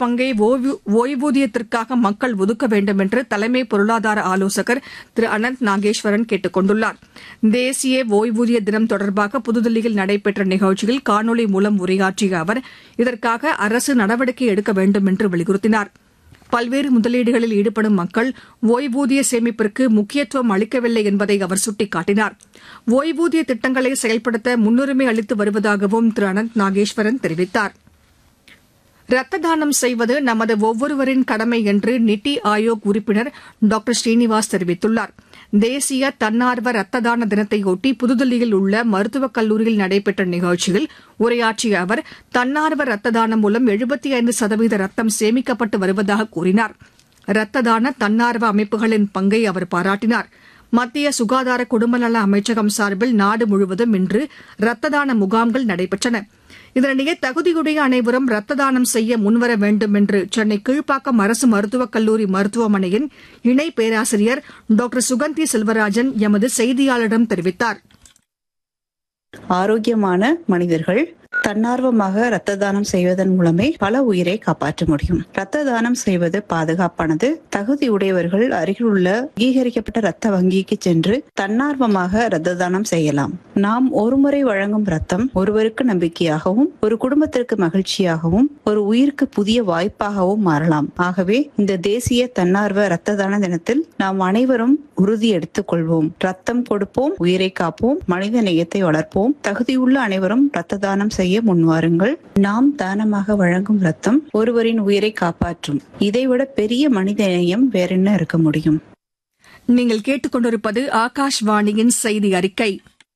பங்கை ஓய்வூதியத்திற்காக மக்கள் ஒதுக்க வேண்டும் என்று தலைமை பொருளாதார ஆலோசகர் திரு அனந்த் நாகேஸ்வரன் கேட்டுக் கொண்டுள்ளார். தேசிய ஓய்வூதிய தினம் தொடர்பாக புதுதில்லியில் நடைபெற்ற நிகழ்ச்சியில் காணொலி மூலம் உரையாற்றிய அவர் இதற்காக அரசு நடவடிக்கை எடுக்க வேண்டும் என்று வலியுறுத்தினார். பல்வேறு முதலீடுகளில் ஈடுபடும் மக்கள் ஓய்வூதிய சேமிப்பிற்கு முக்கியத்துவம் அளிக்கவில்லை என்பதை அவர் சுட்டிக்காட்டினார். ஓய்வூதிய திட்டங்களை செயல்படுத்த முன்னுரிமை அளித்து வருவதாகவும் திரு அனந்த் நாகேஸ்வரன் தெரிவித்தார். ரத்த தானம் செய்வது நமது ஒவ்வொருவரின் கடமை என்று நித்தி ஆயோக் உறுப்பினர் டாக்டர் ஸ்ரீனிவாஸ் தெரிவித்துள்ளார். தேசிய தன்னார்வ ரத்த தான தினத்தையொட்டி புதுதில்லியில் உள்ள மருத்துவக் கல்லூரியில் நடைபெற்ற நிகழ்ச்சியில் உரையாற்றிய அவர் தன்னார்வ ரத்த தானம் மூலம் 75% ரத்தம் சேமிக்கப்பட்டு வருவதாக கூறினார். ரத்த தான தன்னார்வ அமைப்புகளின் பங்கை அவர் பாராட்டினார். மத்திய சுகாதார குடும்பநல அமைச்சகம் சார்பில் நாடு முழுவதும் இன்று ரத்த தான முகாம்கள் நடைபெற்றன. இதனிடையே தகுதியுடைய அனைவரும் ரத்த தானம் செய்ய முன்வர வேண்டும் என்று சென்னை கீழ்ப்பாக்கம் அரசு மருத்துவக் கல்லூரி மருத்துவமனையின் இணை பேராசிரியர் டாக்டர் சுகந்தி செல்வராஜன் எமது செய்தியாளரிடம் தெரிவித்தார். ஆரோக்கியமான மனிதர்கள் தன்னார்வமாக ரத்த தானம் செய்வதன் மூலமே பல உயிரை காப்பாற்ற முடியும். ரத்த தானம் செய்வது பாதுகாப்பானது. தகுதியுடையவர்கள் அருகில் உள்ள அங்கீகரிக்கப்பட்ட ரத்த வங்கிக்கு சென்று தன்னார்வமாக ரத்த தானம் செய்யலாம். நாம் ஒருமுறை வழங்கும் ரத்தம் ஒருவருக்கு நம்பிக்கையாகவும் ஒரு குடும்பத்திற்கு மகிழ்ச்சியாகவும் ஒரு உயிருக்கு புதிய வாய்ப்பாகவும் மாறலாம். ஆகவே இந்த தேசிய தன்னார்வ ரத்த தான தினத்தில் நாம் அனைவரும் உறுதி எடுத்துக் கொள்வோம். ரத்தம் கொடுப்போம், உயிரை காப்போம், மனித நேயத்தை வளர்ப்போம். தகுதியுள்ள அனைவரும் ரத்த தானம் செய்ய முன்வாருங்கள். நாம் தானமாக வழங்கும் ரத்தம் ஒருவரின் உயிரை காப்பாற்றும். இதைவிட பெரிய மனித நேயம் வேறென்ன இருக்க முடியும்? நீங்கள் கேட்டுக்கொண்டிருப்பது ஆகாஷ்வாணியின் செய்தி அறிக்கை.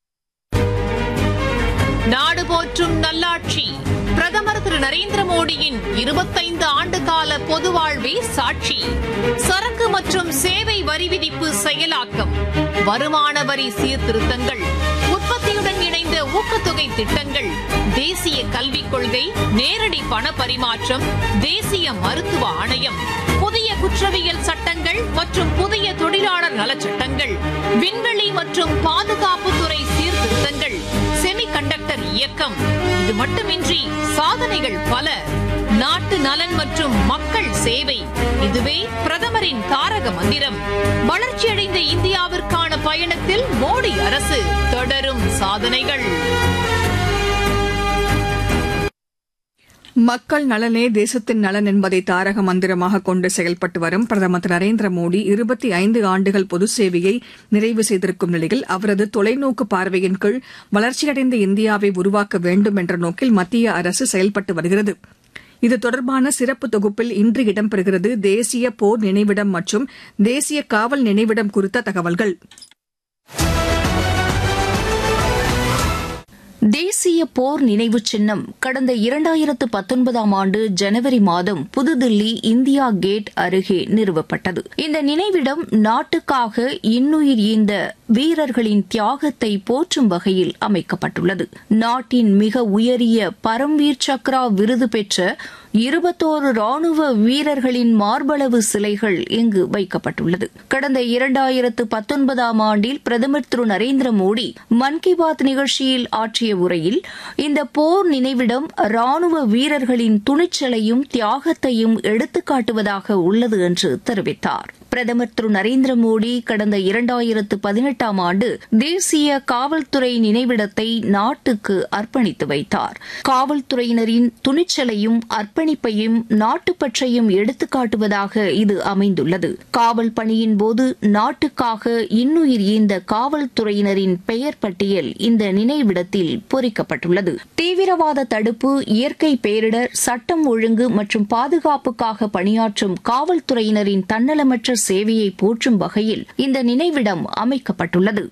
நாடு போற்றும் நல்லாட்சி பிரதமர் திரு நரேந்திர மோடியின் 25 ஆண்டு கால பொது வாழ்வே சாட்சி. சரக்கு மற்றும் சேவை வரி விதிப்பு செயலாக்கம், வருமான வரி சீர்திருத்தங்கள், உற்பத்தியுடன் இணைந்த ஊக்கத்தொகை திட்டங்கள், தேசிய கல்விக் கொள்கை, நேரடி பண பரிமாற்றம், தேசிய மருத்துவ ஆணையம், புதிய குற்றவியல் சட்டங்கள் மற்றும் புதிய தொழிலாளர் நலச்சட்டங்கள், விண்வெளி மற்றும் பாதுகாப்புத்துறை சீர்திருத்தங்கள், செமிகண்டக்டர் இயக்கம். இது மட்டுமின்றி சாதனைகள் பல. நாட்டு நலன் மற்றும் மக்கள் சேவை, இதுவே பிரதமரின் தாரக மந்திரம். வளர்ச்சியடைந்த இந்தியாவிற்கான பயணத்தில் மோடி அரசு தொடரும் சாதனைகள். மக்கள் நலனே தேசத்தின் நலன் என்பதை தாரக மந்திரமாக கொண்டு செயல்பட்டு வரும் பிரதமர் திரு நரேந்திர மோடி 25 ஆண்டுகள் பொது சேவையை நிறைவு செய்திருக்கும் நிலையில் அவரது தொலைநோக்கு பார்வையின் கீழ் வளர்ச்சியடைந்த இந்தியாவை உருவாக்க வேண்டும் என்ற நோக்கில் மத்திய அரசு செயல்பட்டு வருகிறது. இது தொடர்பான சிறப்பு தொகுப்பில் இன்று இடம்பெறுகிறது தேசிய போர் நினைவிடம் மற்றும் தேசிய காவல் நினைவிடம் குறித்த தகவல்கள். தேசிய போர் நினைவு சின்னம் கடந்த 2019ஆம் ஆண்டு ஜனவரி மாதம் புதுதில்லி இந்தியா கேட் அருகே நிறுவப்பட்டது. இந்த நினைவிடம் நாட்டுக்காக இன்னுயிர் ஈந்த வீரர்களின் தியாகத்தை போற்றும் வகையில் அமைக்கப்பட்டுள்ளது. நாட்டின் மிக உயரிய பரம்வீர் சக்ரா விருது பெற்ற 21 ராணுவ வீரர்களின் மார்பளவு சிலைகள் இங்கு வைக்கப்பட்டுள்ளது. கடந்த 2019ஆம் ஆண்டில் பிரதமர் திரு நரேந்திர மோடி மன் கி பாத் நிகழ்ச்சியில் ஆற்றிய உரையில் இந்த போர் நினைவிடம் ராணுவ வீரர்களின் துணிச்சலையும் தியாகத்தையும் எடுத்துக்காட்டுவதாக உள்ளது என்று தெரிவித்தார். பிரதமர் திரு நரேந்திர மோடி கடந்த 2018ஆம் ஆண்டு தேசிய காவல்துறை நினைவிடத்தை நாட்டுக்கு அர்ப்பணித்து வைத்தார். காவல்துறையினரின் துணிச்சலையும் அர்ப்பணிப்பையும் நாட்டுப்பற்றையும் எடுத்துக்காட்டுவதாக இது அமைந்துள்ளது. காவல் பணியின் போது நாட்டுக்காக இன்னுயிர் ஈந்த காவல்துறையினரின் பெயர் பட்டியல் இந்த நினைவிடத்தில் பொறிக்கப்பட்டுள்ளது. தீவிரவாத தடுப்பு, இயற்கை பேரிடர், சட்டம் ஒழுங்கு மற்றும் பாதுகாப்புக்காக பணியாற்றும் காவல்துறையினரின் தன்னலமற்ற சேவையை போற்றும் வகையில் இந்த நினைவிடம் அமைக்கப்பட்டுள்ளது.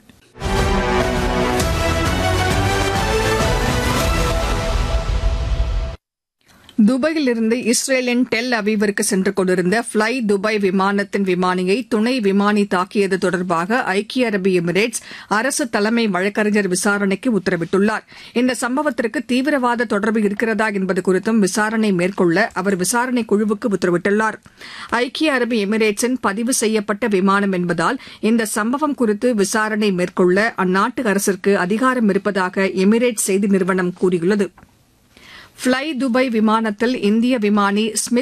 துபாயிலிருந்து இஸ்ரேலின் டெல் அவீவிற்கு சென்று கொண்டிருந்த ஃப்ளை துபாய் விமானத்தின் விமானியை துணை விமானி தாக்கியது தொடர்பாக ஐக்கிய அரபு எமிரேட்ஸ் அரசு தலைமை வழக்கறிஞர் விசாரணைக்கு உத்தரவிட்டுள்ளார். இந்த சம்பவத்திற்கு தீவிரவாத தொடர்பு இருக்கிறதா என்பது குறித்தும் விசாரணை மேற்கொள்ள அவர் விசாரணை குழுவுக்கு உத்தரவிட்டுள்ளார். ஐக்கிய அரபு எமிரேட்ஸின் பதிவு செய்யப்பட்ட விமானம் என்பதால் இந்த சம்பவம் குறித்து விசாரணை மேற்கொள்ள அந்நாட்டு அரசிற்கு அதிகாரம் இருப்பதாக எமிரேட்ஸ் செய்தி நிறுவனம் கூறியுள்ளது. ஃப்ளை துபாய் விமானத்தில் இந்திய விமானி ஸ்மித்